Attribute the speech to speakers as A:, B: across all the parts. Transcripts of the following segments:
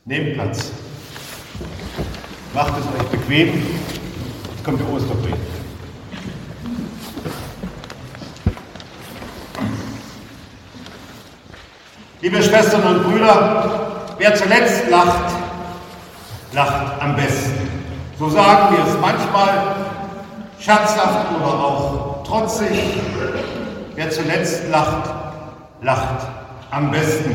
A: Nehmt Platz. Macht es euch bequem. Jetzt kommt der Osterbrief. Liebe Schwestern und Brüder, wer zuletzt lacht, lacht am besten. So sagen wir es manchmal, scherzhaft oder auch trotzig. Wer zuletzt lacht, lacht am besten.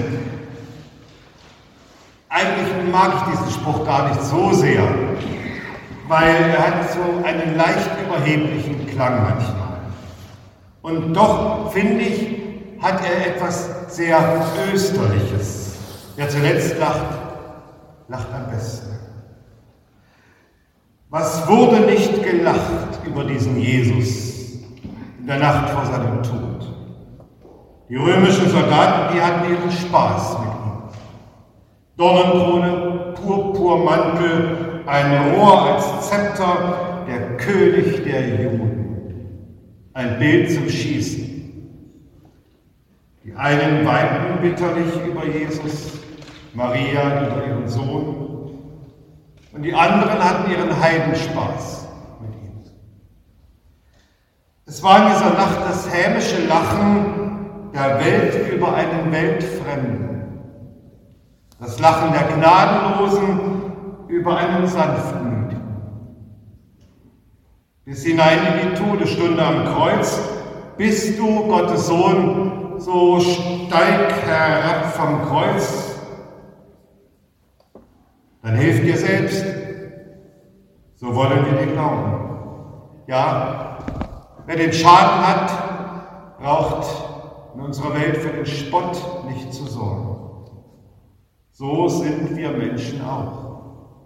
A: Eigentlich mag ich diesen Spruch gar nicht so sehr, weil er hat so einen leicht überheblichen Klang manchmal. Und doch, finde ich, hat er etwas sehr Österliches. Wer zuletzt lacht, lacht am besten. Was wurde nicht gelacht über diesen Jesus in der Nacht vor seinem Tod? Die römischen Soldaten, die hatten ihren Spaß mit ihm. Dornenkrone, Purpurmantel, ein Rohr als Zepter, der König der Juden. Ein Bild zum Schießen. Die einen weinten bitterlich über Jesus, Maria über ihren Sohn, und die anderen hatten ihren Heidenspaß mit ihm. Es war in dieser Nacht das hämische Lachen der Welt über einen Weltfremden, das Lachen der Gnadenlosen über einen Sanftmütigen. Bis hinein in die Todesstunde am Kreuz bist du, Gottes Sohn, so steig herab vom Kreuz, dann hilf dir selbst, so wollen wir dir glauben. Ja, wer den Schaden hat, braucht in unserer Welt für den Spott nicht zu sorgen. So sind wir Menschen auch.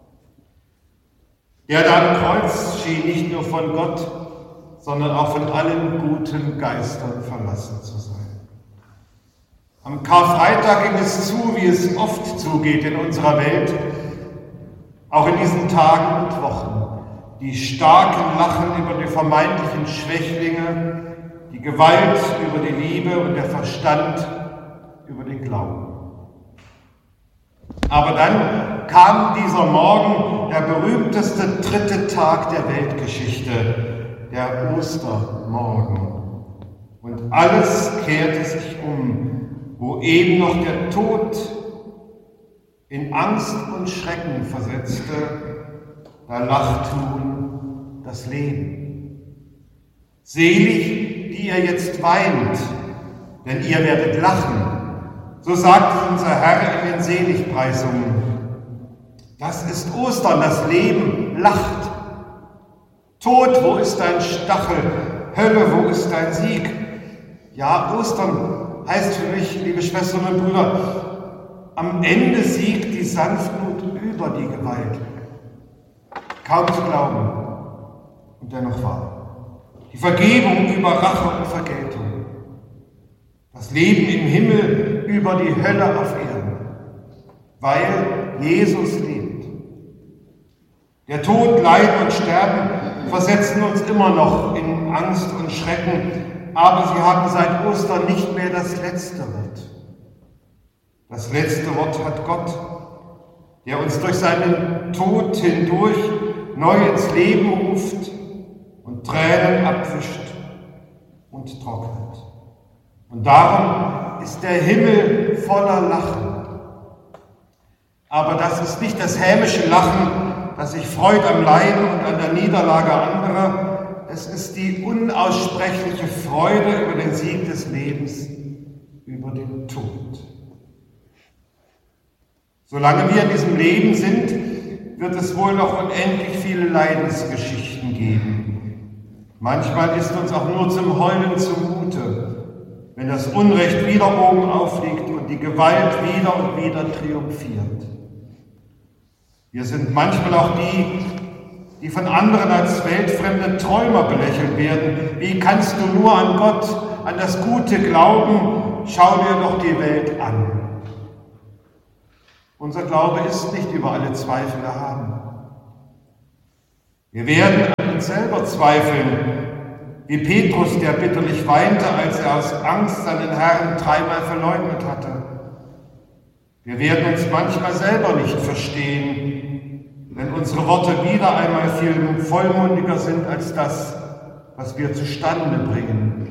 A: Der da am Kreuz schien nicht nur von Gott, sondern auch von allen guten Geistern verlassen zu sein. Am Karfreitag ging es zu, wie es oft zugeht in unserer Welt, auch in diesen Tagen und Wochen. Die Starken lachen über die vermeintlichen Schwächlinge, die Gewalt über die Liebe und der Verstand über den Glauben. Aber dann kam dieser Morgen, der berühmteste 3. Tag der Weltgeschichte, der Ostermorgen. Und alles kehrte sich um. Wo eben noch der Tod in Angst und Schrecken versetzte, da lacht nun das Leben. Selig, die ihr jetzt weint, denn ihr werdet lachen. So sagt unser Herr in den Seligpreisungen. Das ist Ostern, das Leben lacht. Tod, wo ist dein Stachel? Hölle, wo ist dein Sieg? Ja, Ostern heißt für mich, liebe Schwestern und Brüder, am Ende siegt die Sanftmut über die Gewalt. Kaum zu glauben und dennoch wahr. Die Vergebung über Rache und Vergeltung. Das Leben im Himmel über die Hölle auf Erden. Weil Jesus lebt. Der Tod, Leiden und Sterben versetzen uns immer noch in Angst und Schrecken, aber sie haben seit Ostern nicht mehr das letzte Wort. Das letzte Wort hat Gott, der uns durch seinen Tod hindurch neu ins Leben ruft und Tränen abwischt und trocknet. Und darum ist der Himmel voller Lachen. Aber das ist nicht das hämische Lachen, das sich freut am Leiden und an der Niederlage anderer. Es ist die unaussprechliche Freude über den Sieg des Lebens, über den Tod. Solange wir in diesem Leben sind, wird es wohl noch unendlich viele Leidensgeschichten geben. Manchmal ist uns auch nur zum Heulen zumute, wenn das Unrecht wieder oben aufliegt und die Gewalt wieder und wieder triumphiert. Wir sind manchmal auch die von anderen als weltfremde Träumer belächelt werden. Wie kannst du nur an Gott, an das Gute glauben? Schau dir doch die Welt an. Unser Glaube ist nicht über alle Zweifel erhaben. Wir werden an uns selber zweifeln, wie Petrus, der bitterlich weinte, als er aus Angst seinen Herrn 3-mal verleugnet hatte. Wir werden uns manchmal selber nicht verstehen, wenn unsere Worte wieder einmal viel vollmundiger sind als das, was wir zustande bringen.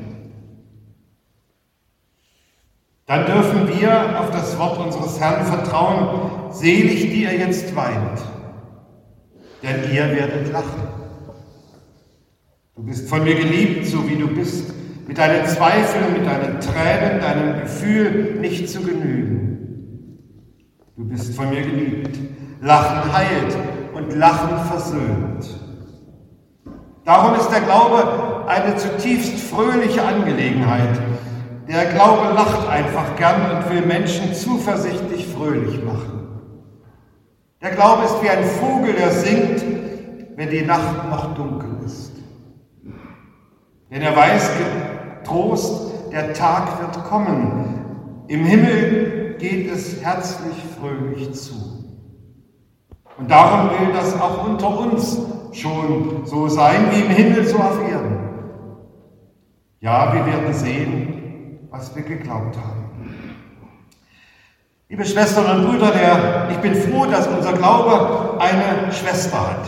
A: Dann dürfen wir auf das Wort unseres Herrn vertrauen: Selig, die ihr jetzt weint, denn ihr werdet lachen. Du bist von mir geliebt, so wie du bist, mit deinen Zweifeln, mit deinen Tränen, deinem Gefühl nicht zu genügen. Du bist von mir geliebt. Lachen heilt und Lachen versöhnt. Darum ist der Glaube eine zutiefst fröhliche Angelegenheit. Der Glaube lacht einfach gern und will Menschen zuversichtlich fröhlich machen. Der Glaube ist wie ein Vogel, der singt, wenn die Nacht noch dunkel ist. Denn er weiß getrost, der Tag wird kommen. Im Himmel geht es herzlich fröhlich zu. Und darum will das auch unter uns schon so sein, wie im Himmel, so auf Erden. Ja, wir werden sehen, was wir geglaubt haben. Liebe Schwestern und Brüder, ich bin froh, dass unser Glaube eine Schwester hat.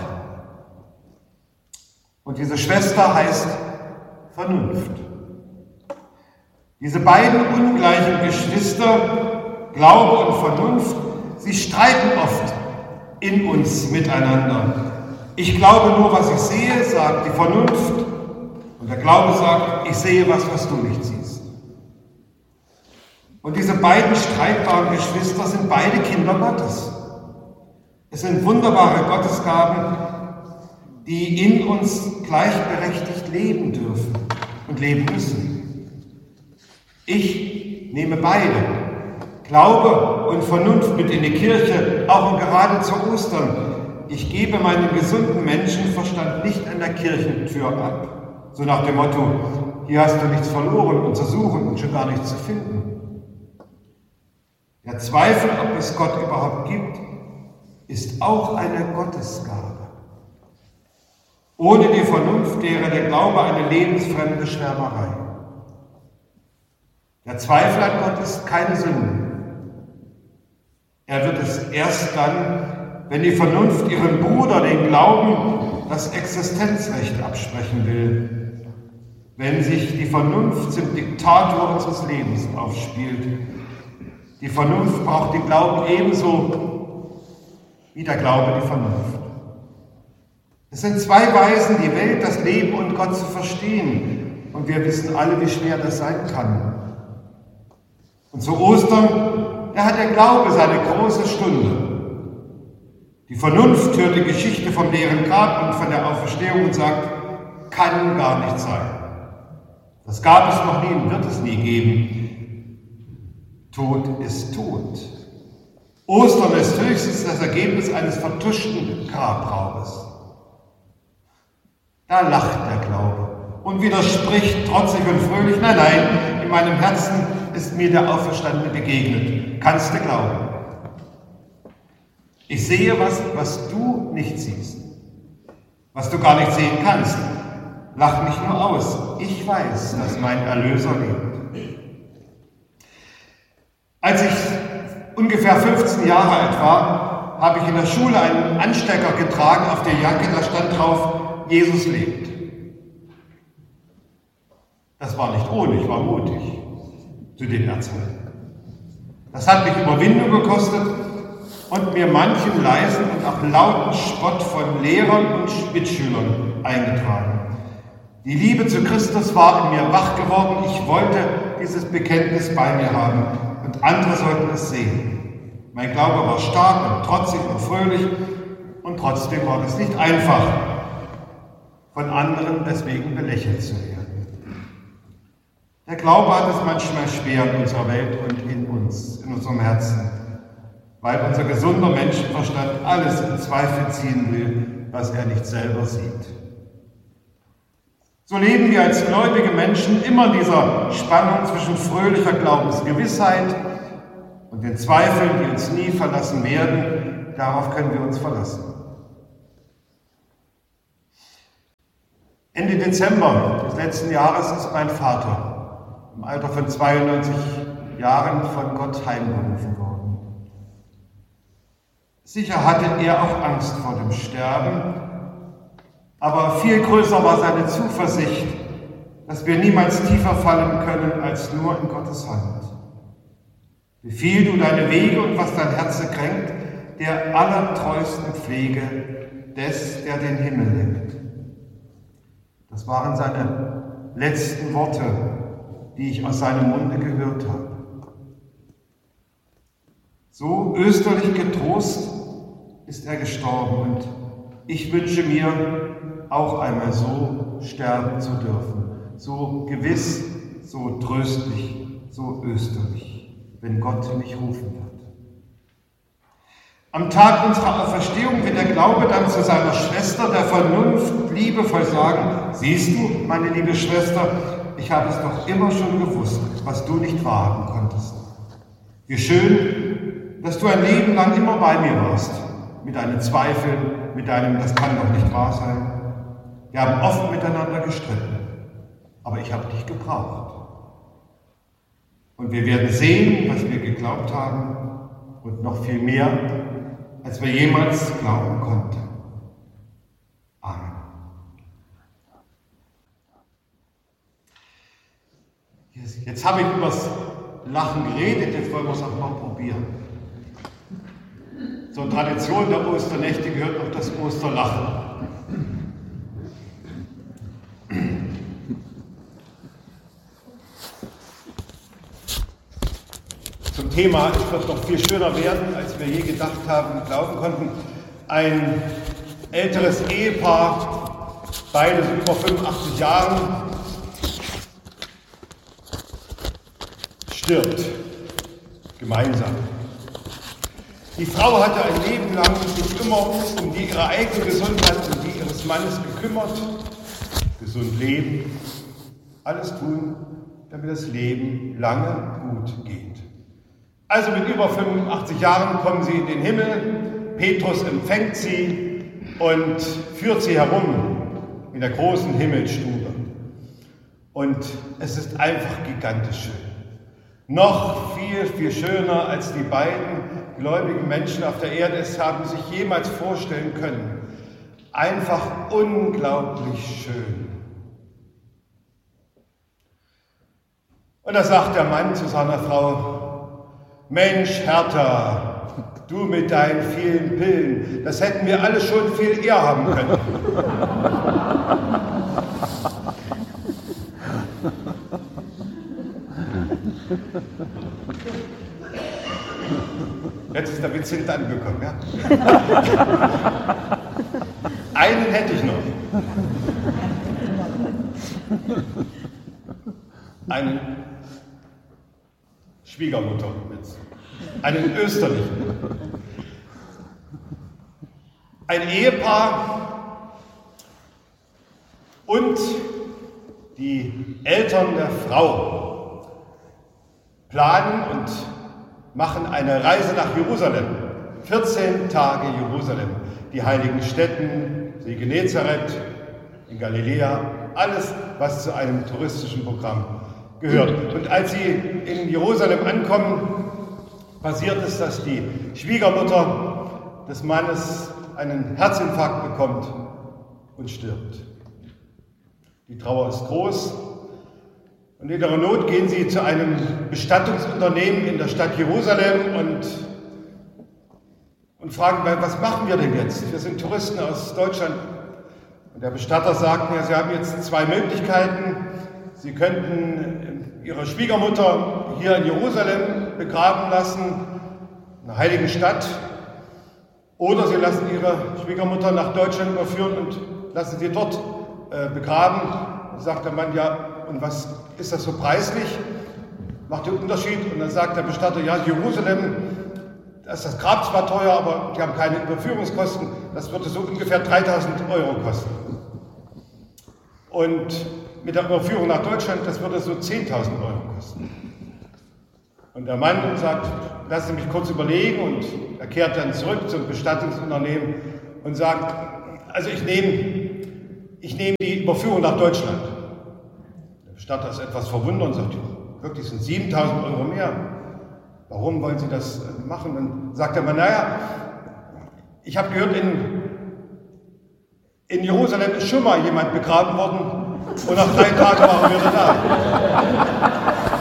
A: Und diese Schwester heißt Vernunft. Diese beiden ungleichen Geschwister, Glaube und Vernunft, sie streiten oft in uns miteinander. Ich glaube nur, was ich sehe, sagt die Vernunft, und der Glaube sagt, ich sehe was du nicht siehst. Und diese beiden streitbaren Geschwister sind beide Kinder Gottes. Es sind wunderbare Gottesgaben, die in uns gleichberechtigt leben dürfen und leben müssen. Ich nehme beide, Glaube und Vernunft, mit in die Kirche, auch und gerade zu Ostern. Ich gebe meinen gesunden Menschenverstand nicht an der Kirchentür ab. So nach dem Motto, hier hast du nichts verloren und zu suchen und schon gar nichts zu finden. Der Zweifel, ob es Gott überhaupt gibt, ist auch eine Gottesgabe. Ohne die Vernunft wäre der Glaube eine lebensfremde Schwärmerei. Der Zweifel an Gott ist keine Sünde. Er wird es erst dann, wenn die Vernunft ihrem Bruder, den Glauben, das Existenzrecht absprechen will. Wenn sich die Vernunft zum Diktator unseres Lebens aufspielt. Die Vernunft braucht den Glauben ebenso wie der Glaube die Vernunft. Es sind zwei Weisen, die Welt, das Leben und Gott zu verstehen. Und wir wissen alle, wie schwer das sein kann. Und zu Ostern, da hat der Glaube seine große Stunde. Die Vernunft hört die Geschichte vom leeren Grab und von der Auferstehung und sagt, kann gar nicht sein. Das gab es noch nie und wird es nie geben. Tod ist tot. Ostern ist höchstens das Ergebnis eines vertuschten Grabraubes. Da lacht der Glaube und widerspricht trotzig und fröhlich, nein, in meinem Herzen ist mir der Auferstandene begegnet. Kannst du glauben? Ich sehe was du nicht siehst, was du gar nicht sehen kannst. Lach mich nur aus. Ich weiß, dass mein Erlöser lebt. Als ich ungefähr 15 Jahre alt war, habe ich in der Schule einen Anstecker getragen auf der Jacke, da stand drauf, Jesus lebt. Das war nicht ohne, ich war mutig zu den Erzheilungen. Das hat mich Überwindung gekostet und mir manchen leisen und auch lauten Spott von Lehrern und Mitschülern eingetragen. Die Liebe zu Christus war in mir wach geworden. Ich wollte dieses Bekenntnis bei mir haben und andere sollten es sehen. Mein Glaube war stark und trotzig und fröhlich und trotzdem war es nicht einfach, von anderen deswegen belächelt zu werden. Der Glaube hat es manchmal schwer in unserer Welt und in uns, in unserem Herzen, weil unser gesunder Menschenverstand alles in Zweifel ziehen will, was er nicht selber sieht. So leben wir als gläubige Menschen immer in dieser Spannung zwischen fröhlicher Glaubensgewissheit und den Zweifeln, die uns nie verlassen werden. Darauf können wir uns verlassen. Ende Dezember des letzten Jahres ist mein Vater im Alter von 92 Jahren von Gott heimgerufen worden. Sicher hatte er auch Angst vor dem Sterben, aber viel größer war seine Zuversicht, dass wir niemals tiefer fallen können als nur in Gottes Hand. Befiehl du deine Wege und was dein Herz kränkt, der allertreusten Pflege des, der den Himmel lenkt. Das waren seine letzten Worte, die ich aus seinem Munde gehört habe. So österlich getrost ist er gestorben und ich wünsche mir, auch einmal so sterben zu dürfen. So gewiss, so tröstlich, so österlich, wenn Gott mich rufen wird. Am Tag unserer Auferstehung wird der Glaube dann zu seiner Schwester der Vernunft liebevoll sagen: Siehst du, meine liebe Schwester, ich habe es doch immer schon gewusst, was du nicht wahrhaben konntest. Wie schön, dass du ein Leben lang immer bei mir warst, mit deinen Zweifeln, mit deinem "Das kann doch nicht wahr sein". Wir haben oft miteinander gestritten, aber ich habe dich gebraucht. Und wir werden sehen, was wir geglaubt haben und noch viel mehr, als wir jemals glauben konnten. Amen. Jetzt habe ich übers Lachen geredet, jetzt wollen wir es auch mal probieren. Zur Tradition der Osternächte gehört auch das Osterlachen. Zum Thema, es wird noch viel schöner werden, als wir je gedacht haben und glauben konnten. Ein älteres Ehepaar, beides über 85 Jahren, stirbt gemeinsam. Die Frau hatte ein Leben lang sich immer um ihre eigene Gesundheit und die ihres Mannes gekümmert. Gesund leben, alles tun, damit das Leben lange gut geht. Also mit über 85 Jahren kommen sie in den Himmel, Petrus empfängt sie und führt sie herum in der großen Himmelsstube. Und es ist einfach gigantisch schön. Noch viel, viel schöner, als die beiden gläubigen Menschen auf der Erde es haben sich jemals vorstellen können. Einfach unglaublich schön. Und da sagt der Mann zu seiner Frau: Mensch, Hertha, du mit deinen vielen Pillen, das hätten wir alle schon viel eher haben können. Jetzt ist der Witz hinten angekommen, ja? Einen hätte ich noch. Einen Schwiegermutterwitz. Einen österlichen. Ein Ehepaar und die Eltern der Frau planen und machen eine Reise nach Jerusalem. 14 Tage Jerusalem. Die heiligen Stätten, See Genezareth, in Galiläa, alles, was zu einem touristischen Programm gehört. Und als sie in Jerusalem ankommen, passiert es, dass die Schwiegermutter des Mannes einen Herzinfarkt bekommt und stirbt. Die Trauer ist groß. Und in ihrer Not gehen sie zu einem Bestattungsunternehmen in der Stadt Jerusalem und fragen, was machen wir denn jetzt? Wir sind Touristen aus Deutschland. Und der Bestatter sagt mir, Sie haben jetzt zwei Möglichkeiten. Sie könnten Ihre Schwiegermutter hier in Jerusalem begraben lassen, in der heiligen Stadt, oder Sie lassen Ihre Schwiegermutter nach Deutschland überführen und lassen sie dort begraben. Und sagt der Mann, ja, und was ist das so preislich? Macht den Unterschied? Und dann sagt der Bestatter, ja, Jerusalem, da ist das Grab zwar teuer, aber die haben keine Überführungskosten. Das würde so ungefähr 3.000 € kosten. Und mit der Überführung nach Deutschland, das würde so 10.000 € kosten. Und der Mann sagt, lassen Sie mich kurz überlegen, und er kehrt dann zurück zum Bestattungsunternehmen und sagt, also ich nehme die Überführung nach Deutschland. Der Bestatter ist etwas verwundert und sagt, wirklich sind 7.000 € mehr. Warum wollen Sie das machen? Dann sagt der Mann, naja, Ich habe gehört, in Jerusalem ist schon mal jemand begraben worden und nach 3 Tagen war er wieder da.